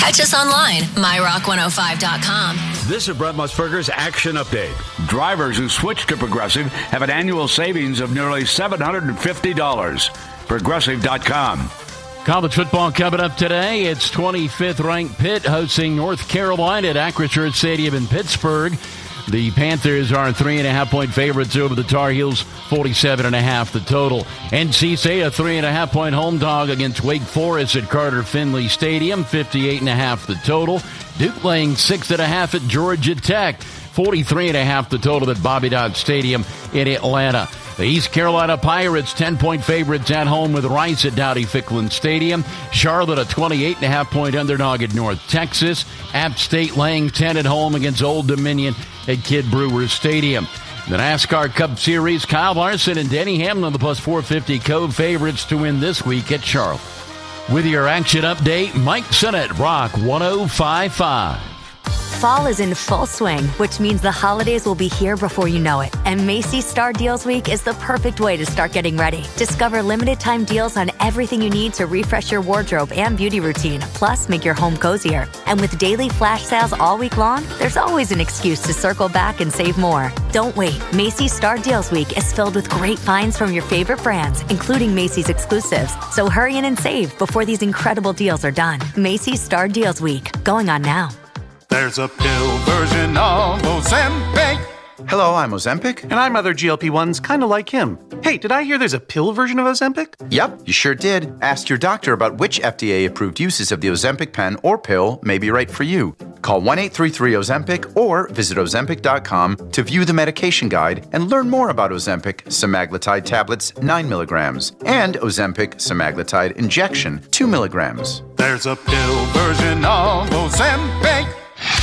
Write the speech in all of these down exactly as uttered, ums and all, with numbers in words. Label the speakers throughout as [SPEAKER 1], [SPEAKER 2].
[SPEAKER 1] Catch us online, my rock one oh five dot com.
[SPEAKER 2] This is Brett Musburger's Action Update. Drivers who switch to Progressive have an annual savings of nearly seven hundred fifty dollars. Progressive dot com.
[SPEAKER 3] College football coming up today. It's twenty-fifth ranked Pitt hosting North Carolina at Acrisure Stadium in Pittsburgh. The Panthers are three and a half point favorites over the Tar Heels, forty-seven and a half the total. N C State a three and a half point home dog against Wake Forest at Carter Finley Stadium, fifty-eight and a half the total. Duke laying six and a half at Georgia Tech, forty-three and a half the total at Bobby Dodd Stadium in Atlanta. The East Carolina Pirates, ten point favorites at home with Rice at Dowdy-Ficklin Stadium. Charlotte, a twenty-eight and a half point underdog at North Texas. App State laying ten at home against Old Dominion at Kid Brewer Stadium. The NASCAR Cup Series, Kyle Larson and Denny Hamlin, the plus four fifty Cove favorites to win this week at Charlotte. With your action update, Mike Sennett, Rock one oh five point five.
[SPEAKER 4] Fall is in full swing, which means the holidays will be here before you know it. And Macy's Star Deals Week is the perfect way to start getting ready. Discover limited time deals on everything you need to refresh your wardrobe and beauty routine, plus make your home cozier. And with daily flash sales all week long, there's always an excuse to circle back and save more. Don't wait. Macy's Star Deals Week is filled with great finds from your favorite brands, including Macy's exclusives. So hurry in and save before these incredible deals are done. Macy's Star Deals Week, going on now.
[SPEAKER 5] There's a pill version of Ozempic.
[SPEAKER 6] Hello, I'm Ozempic.
[SPEAKER 5] And I'm other G L P ones kind of like him. Hey, did I hear there's a pill version of Ozempic?
[SPEAKER 6] Yep, you sure did. Ask your doctor about which F D A-approved uses of the Ozempic pen or pill may be right for you. Call one eight three three Ozempic or visit Ozempic dot com to view the medication guide and learn more about Ozempic semaglutide tablets nine milligrams and Ozempic semaglutide injection two milligrams.
[SPEAKER 5] There's a pill version of Ozempic.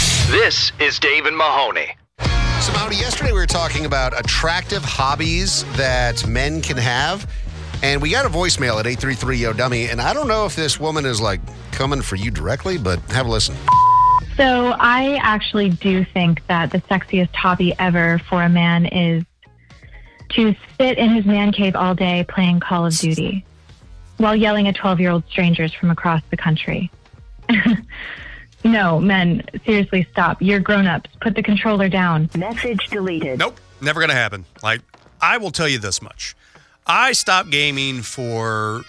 [SPEAKER 7] This is Dave and Mahoney.
[SPEAKER 8] So, Mahoney, yesterday we were talking about attractive hobbies that men can have, and we got a voicemail at eight three three Yo Dummy, and I don't know if this woman is, like, coming for you directly, but have a listen.
[SPEAKER 9] So I actually do think that the sexiest hobby ever for a man is to sit in his man cave all day playing Call of Duty while yelling at twelve-year-old strangers from across the country. No, men, seriously, stop. You're grown-ups. Put the controller down.
[SPEAKER 10] Message deleted.
[SPEAKER 11] Nope, never going to happen. Like, I will tell you this much. I stopped gaming for,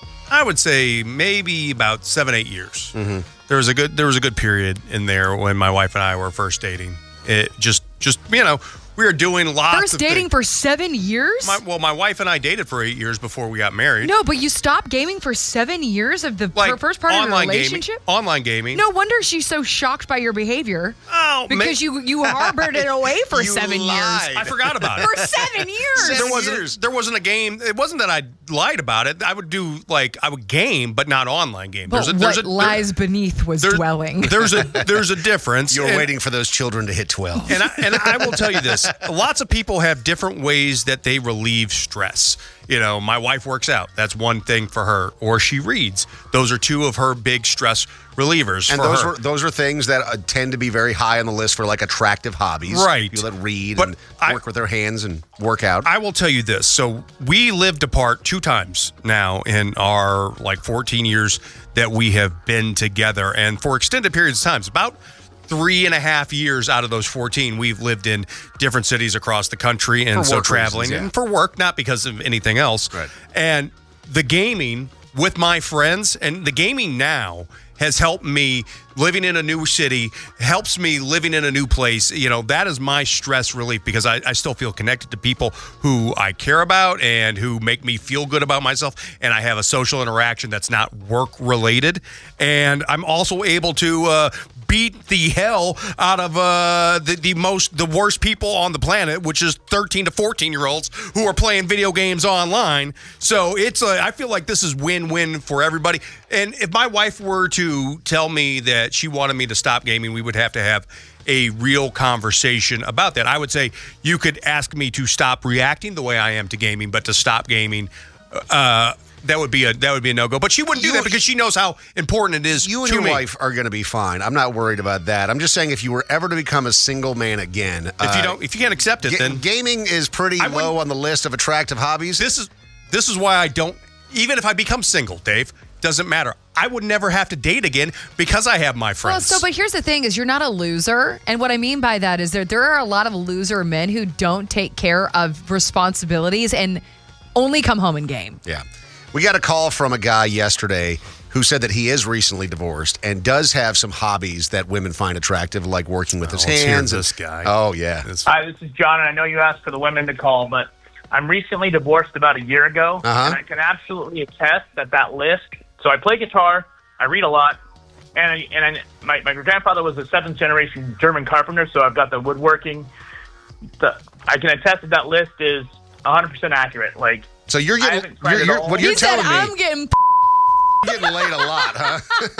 [SPEAKER 11] I would say, maybe about seven, eight years.
[SPEAKER 8] Mm-hmm.
[SPEAKER 11] There was a good, there was a good period in there when my wife and I were first dating. It just, just you know, we were doing lots
[SPEAKER 12] First
[SPEAKER 11] of
[SPEAKER 12] dating
[SPEAKER 11] things.
[SPEAKER 12] for seven years?
[SPEAKER 11] My, well, my wife and I dated for eight years before we got married.
[SPEAKER 12] No, but you stopped gaming for seven years of the
[SPEAKER 11] Like,
[SPEAKER 12] first part of your
[SPEAKER 11] online
[SPEAKER 12] relationship?
[SPEAKER 11] Gaming, online gaming.
[SPEAKER 12] No wonder she's so shocked by your behavior.
[SPEAKER 11] Oh,
[SPEAKER 12] because
[SPEAKER 11] ma-
[SPEAKER 12] you you harbored it away for
[SPEAKER 11] You
[SPEAKER 12] seven
[SPEAKER 11] lied.
[SPEAKER 12] years.
[SPEAKER 11] I forgot about it.
[SPEAKER 12] For seven years.
[SPEAKER 11] There wasn't, there wasn't a game. It wasn't that I lied about it. I would do, like, I would game, but not online game.
[SPEAKER 12] But
[SPEAKER 11] There's a, there's
[SPEAKER 12] what
[SPEAKER 11] a,
[SPEAKER 12] lies beneath was
[SPEAKER 11] there,
[SPEAKER 12] dwelling.
[SPEAKER 11] There's a there's a difference.
[SPEAKER 8] You're
[SPEAKER 11] and,
[SPEAKER 8] waiting for those children to hit twelve.
[SPEAKER 11] And I, and I will tell you this. Lots of people have different ways that they relieve stress. You know, my wife works out. That's one thing for her. Or she reads. Those are two of her big stress relievers
[SPEAKER 8] And
[SPEAKER 11] for
[SPEAKER 8] those
[SPEAKER 11] her.
[SPEAKER 8] are those are things that uh, tend to be very high on the list for, like, attractive hobbies.
[SPEAKER 11] Right.
[SPEAKER 8] People that read
[SPEAKER 11] But
[SPEAKER 8] and
[SPEAKER 11] I-
[SPEAKER 8] work with their hands and work out.
[SPEAKER 11] I will tell you this. So we lived apart two times now in our like fourteen years that we have been together. And for extended periods of time, about three and a half years out of those fourteen, we've lived in different cities across the country. And
[SPEAKER 8] For
[SPEAKER 11] so
[SPEAKER 8] work
[SPEAKER 11] traveling
[SPEAKER 8] reasons, yeah.
[SPEAKER 11] and for work, not because of anything else.
[SPEAKER 8] Right.
[SPEAKER 11] And the gaming with my friends and the gaming now has helped me living in a new city, helps me living in a new place. You know, that is my stress relief because I, I still feel connected to people who I care about and who make me feel good about myself. And I have a social interaction that's not work related. And I'm also able to uh, beat the hell out of uh, the, the most, the worst people on the planet, which is thirteen to fourteen year olds who are playing video games online. So it's, uh, I feel like this is win-win for everybody. And if my wife were to tell me that she wanted me to stop gaming, we would have to have a real conversation about that. I would say you could ask me to stop reacting the way I am to gaming, but to stop gaming, uh, that would be a that would be a no-go. But she wouldn't do
[SPEAKER 8] You-
[SPEAKER 11] that because she knows how important it is
[SPEAKER 8] You and
[SPEAKER 11] to
[SPEAKER 8] your
[SPEAKER 11] me.
[SPEAKER 8] wife are going to be fine. I'm not worried about that. I'm just saying if you were ever to become a single man again,
[SPEAKER 11] If
[SPEAKER 8] uh,
[SPEAKER 11] you don't, if you can't accept it,
[SPEAKER 8] ga-
[SPEAKER 11] then
[SPEAKER 8] gaming is pretty
[SPEAKER 11] I
[SPEAKER 8] low on the list of attractive hobbies.
[SPEAKER 11] this is this is why I don't. Even if I become single, Dave, doesn't matter. I would never have to date again because I have my
[SPEAKER 12] Well,
[SPEAKER 11] friends.
[SPEAKER 12] so, but here's the thing is you're not a loser. And what I mean by that is that there are a lot of loser men who don't take care of responsibilities and only come home and game.
[SPEAKER 8] Yeah. We got a call from a guy yesterday who said that he is recently divorced and does have some hobbies that women find attractive, like working with his
[SPEAKER 11] let's hear
[SPEAKER 8] hands.
[SPEAKER 11] this guy.
[SPEAKER 8] Oh, yeah.
[SPEAKER 10] Hi, this is John, and I know you asked for the women to call, but I'm recently divorced about a year ago,
[SPEAKER 8] Uh-huh.
[SPEAKER 10] and I can absolutely attest that that list. So I play guitar, I read a lot, and I, and I, my my grandfather was a seventh generation German carpenter, so I've got the woodworking. The, I can attest that that list is one hundred percent accurate. Like,
[SPEAKER 8] So you're
[SPEAKER 10] I
[SPEAKER 8] getting,
[SPEAKER 10] haven't tried
[SPEAKER 8] you're,
[SPEAKER 10] it
[SPEAKER 8] you're,
[SPEAKER 10] all.
[SPEAKER 8] what you're
[SPEAKER 12] He said,
[SPEAKER 8] telling me,
[SPEAKER 12] I'm getting
[SPEAKER 8] you're getting laid a lot, huh?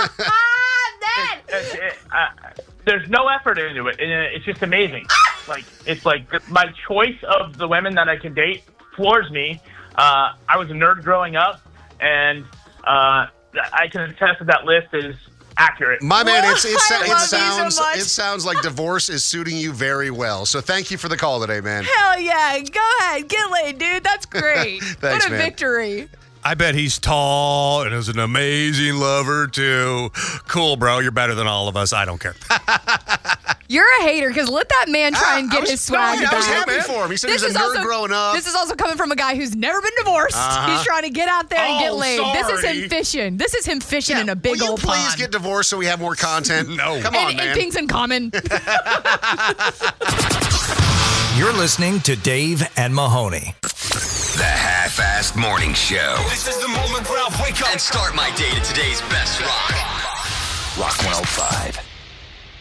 [SPEAKER 10] It- it- uh, there's no effort into it, and it's just amazing. Like, it's like my choice of the women that I can date floors me. Uh, I was a nerd growing up, and uh, I can attest that that list is accurate.
[SPEAKER 8] My man, it's, it's,
[SPEAKER 12] I
[SPEAKER 8] it
[SPEAKER 12] love you so
[SPEAKER 8] sounds
[SPEAKER 12] much.
[SPEAKER 8] it sounds like divorce is suiting you very well. So thank you for the call today, man.
[SPEAKER 12] Hell yeah. Go ahead. Get laid, dude. That's great.
[SPEAKER 8] Thanks,
[SPEAKER 12] what a
[SPEAKER 8] man.
[SPEAKER 12] victory.
[SPEAKER 11] I bet he's tall and is an amazing lover, too. Cool, bro. You're better than all of us. I don't care.
[SPEAKER 12] You're a hater because let that man try and
[SPEAKER 8] I
[SPEAKER 12] get
[SPEAKER 8] was-
[SPEAKER 12] his swag
[SPEAKER 8] no, I
[SPEAKER 12] back.
[SPEAKER 8] was happy for him. He said he was a
[SPEAKER 12] is
[SPEAKER 8] nerd growing up.
[SPEAKER 12] This is also coming from a guy who's never been divorced.
[SPEAKER 8] Uh-huh.
[SPEAKER 12] He's trying to get out there and get
[SPEAKER 11] Oh,
[SPEAKER 12] laid. This is
[SPEAKER 11] sorry.
[SPEAKER 12] him fishing. This is him fishing in a big
[SPEAKER 8] Will you
[SPEAKER 12] old
[SPEAKER 8] please
[SPEAKER 12] pond.
[SPEAKER 8] get divorced so we have more content?
[SPEAKER 11] No.
[SPEAKER 8] Come on,
[SPEAKER 12] and,
[SPEAKER 8] man.
[SPEAKER 12] and things in common.
[SPEAKER 13] You're listening to Dave and Mahoney.
[SPEAKER 14] The Half-Assed Morning Show. This is the moment where I wake up and start my day to today's best rock. Rock one oh five.